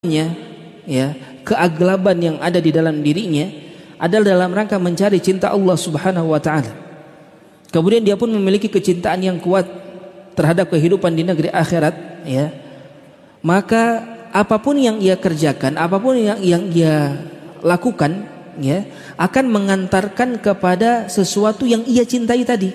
ya, keaglaban yang ada di dalam dirinya adalah dalam rangka mencari cinta Allah Subhanahu wa taala. Kemudian dia pun memiliki kecintaan yang kuat terhadap kehidupan di negeri akhirat, ya. Maka apapun yang ia kerjakan, apapun yang ia lakukan, ya, akan mengantarkan kepada sesuatu yang ia cintai tadi.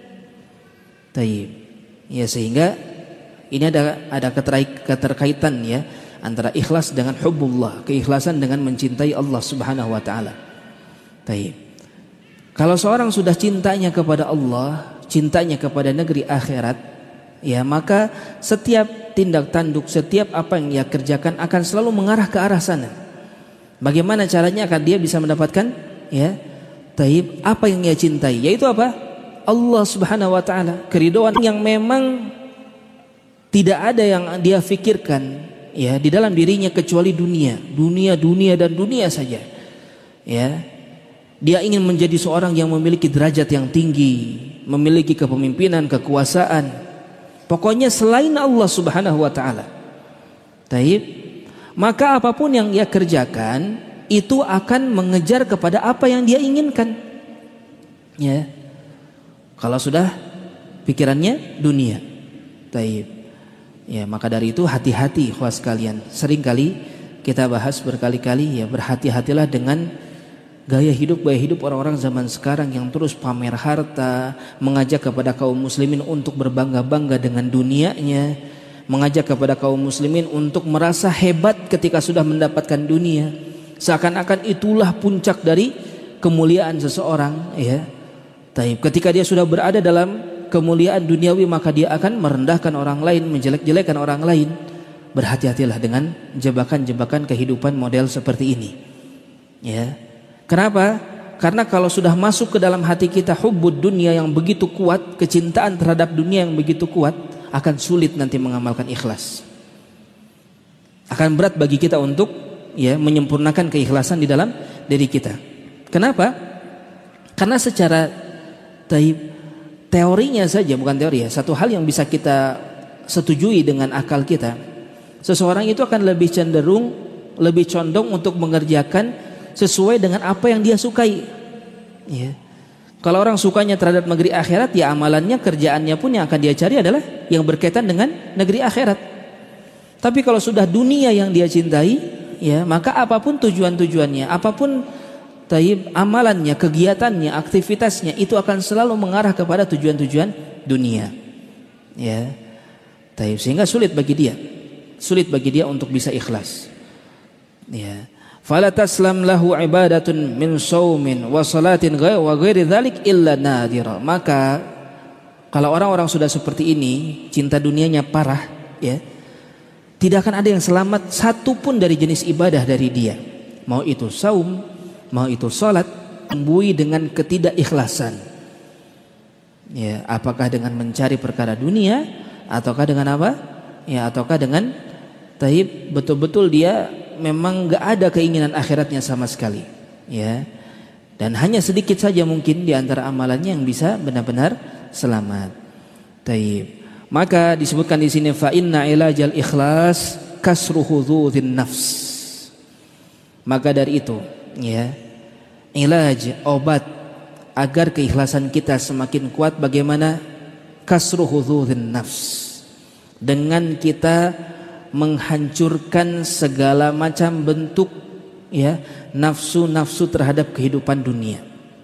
Taib. Ya, sehingga ini ada keterkaitan, ya, antara ikhlas dengan hubbullah, keikhlasan dengan mencintai Allah Subhanahu wa taala. Taib. Kalau seorang sudah cintanya kepada Allah, cintanya kepada negeri akhirat, ya, maka setiap tindak tanduk, setiap apa yang ia kerjakan akan selalu mengarah ke arah sana. Bagaimana caranya akan dia bisa mendapatkan, ya, taib, apa yang ia cintai, yaitu apa? Allah Subhanahu wa taala, keridhaan yang memang tidak ada yang dia fikirkan, ya, di dalam dirinya kecuali dunia dan dunia saja. Ya, dia ingin menjadi seorang yang memiliki derajat yang tinggi, memiliki kepemimpinan, kekuasaan. Pokoknya selain Allah Subhanahu wa taala. Taib. Maka apapun yang ia kerjakan itu akan mengejar kepada apa yang dia inginkan. Ya. Kalau sudah pikirannya dunia. Taib. Ya, maka dari itu hati-hati ikhwas sekalian. Seringkali kita bahas berkali-kali, ya, berhati-hatilah dengan gaya hidup orang-orang zaman sekarang yang terus pamer harta, mengajak kepada kaum muslimin untuk berbangga-bangga dengan dunianya, mengajak kepada kaum muslimin untuk merasa hebat ketika sudah mendapatkan dunia, seakan-akan itulah puncak dari kemuliaan seseorang, ya. Taib. Ketika dia sudah berada dalam kemuliaan duniawi, maka dia akan merendahkan orang lain, menjelek-jelekan orang lain. Berhati-hatilah dengan jebakan-jebakan kehidupan model seperti ini, ya. Kenapa? Karena kalau sudah masuk ke dalam hati kita hubbud dunia yang begitu kuat, kecintaan terhadap dunia yang begitu kuat, akan sulit nanti mengamalkan ikhlas. Akan berat bagi kita untuk, ya, menyempurnakan keikhlasan di dalam diri kita. Kenapa? Karena secara taib, teorinya saja, bukan teori, ya, satu hal yang bisa kita setujui dengan akal kita, seseorang itu akan lebih condong untuk mengerjakan sesuai dengan apa yang dia sukai, ya. Kalau orang sukanya terhadap negeri akhirat, ya amalannya, kerjaannya pun yang akan dia cari adalah yang berkaitan dengan negeri akhirat. Tapi kalau sudah dunia yang dia cintai, ya, maka apapun tujuannya, apapun taib amalannya, kegiatannya, aktivitasnya, itu akan selalu mengarah kepada tujuan-tujuan dunia, ya. Taib. Sehingga sulit bagi dia untuk bisa ikhlas, ya. Fala taslam lahu ibadatun min saumin wa salatin wa ghairi dzalik illa nadira. Maka kalau orang-orang sudah seperti ini, cinta dunianya parah, ya, tidak akan ada yang selamat satu pun dari jenis ibadah dari dia. Mau itu saum, mau itu salat, membui dengan ketidakikhlasan. Ya, apakah dengan mencari perkara dunia, ataukah dengan apa? Ya, ataukah dengan taib betul-betul dia memang gak ada keinginan akhiratnya sama sekali, ya. Dan hanya sedikit saja mungkin di antara amalannya yang bisa benar-benar selamat. Taib. Maka disebutkan di sini fa inna ilajal ikhlas kasru hududhin nafs. Maka dari itu, ya, ilaj, obat agar keikhlasan kita semakin kuat bagaimana? Kasru hududhin nafs. Dengan kita menghancurkan segala macam bentuk, ya, nafsu-nafsu terhadap kehidupan dunia.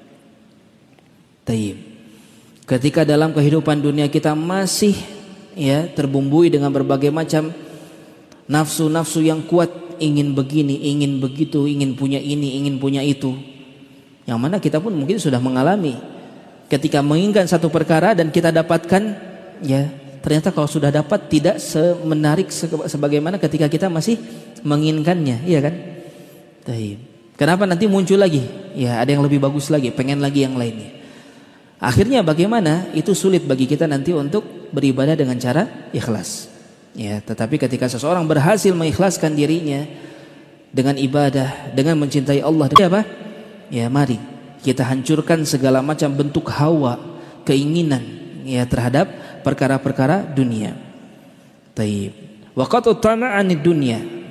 Taib. Ketika dalam kehidupan dunia kita masih, ya, terbumbui dengan berbagai macam nafsu-nafsu yang kuat, ingin begini, ingin begitu, ingin punya ini, ingin punya itu, yang mana kita pun mungkin sudah mengalami ketika menginginkan satu perkara dan kita dapatkan, ya, ternyata kalau sudah dapat tidak semenarik sebagaimana ketika kita masih menginginkannya, iya kan? Taib. Kenapa nanti muncul lagi? Ya, ada yang lebih bagus lagi, pengen lagi yang lainnya. Akhirnya bagaimana? Itu sulit bagi kita nanti untuk beribadah dengan cara ikhlas. Ya, tetapi ketika seseorang berhasil mengikhlaskan dirinya dengan ibadah, dengan mencintai Allah, apa? Ya, mari kita hancurkan segala macam bentuk hawa, keinginan, ya, terhadap perkara-perkara dunia. Taib. Wa qad utama 'anid dunya.